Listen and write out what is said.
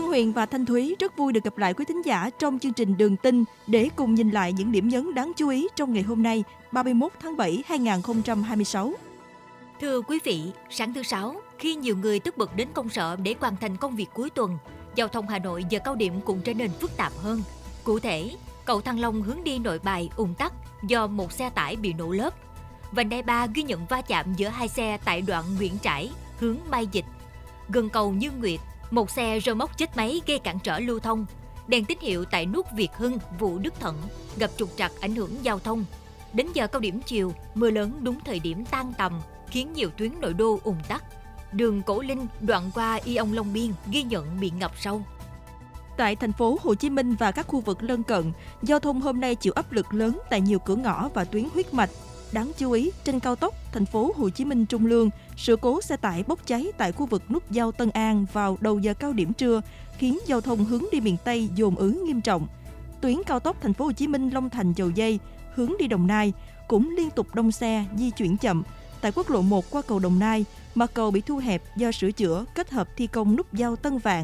Huyền và Thanh Thúy rất vui được gặp lại quý thính giả trong chương trình Đường Tin để cùng nhìn lại những điểm nhấn đáng chú ý trong ngày hôm nay, 31 tháng 7, 2026. Thưa quý vị, sáng thứ Sáu, khi nhiều người tất bật đến công sở để hoàn thành công việc cuối tuần, giao thông Hà Nội giờ cao điểm cũng trở nên phức tạp hơn. Cụ thể, cầu Thăng Long hướng đi Nội Bài ùn tắc do một xe tải bị nổ lốp. Vành đai 3 ghi nhận va chạm giữa hai xe tại đoạn Nguyễn Trãi, hướng Mai Dịch. Gần cầu Như Nguyệt, một xe rơ móc chết máy gây cản trở lưu thông. Đèn tín hiệu tại nút Việt Hưng, Vũ Đức Thận gặp trục trặc ảnh hưởng giao thông. Đến giờ cao điểm chiều, mưa lớn đúng thời điểm tan tầm khiến nhiều tuyến nội đô ùn tắc. Đường Cổ Linh đoạn qua Ion Long Biên ghi nhận bị ngập sâu. Tại thành phố Hồ Chí Minh và các khu vực lân cận, giao thông hôm nay chịu áp lực lớn tại nhiều cửa ngõ và tuyến huyết mạch. Đáng chú ý, trên cao tốc thành phố Hồ Chí Minh Trung Lương, sự cố xe tải bốc cháy tại khu vực nút giao Tân An vào đầu giờ cao điểm trưa khiến giao thông hướng đi miền Tây dồn ứ nghiêm trọng. Tuyến cao tốc thành phố Hồ Chí Minh Long Thành Dầu Giây hướng đi Đồng Nai cũng liên tục đông xe di chuyển chậm. Tại quốc lộ 1 qua cầu Đồng Nai, mặt cầu bị thu hẹp do sửa chữa kết hợp thi công nút giao Tân Vạn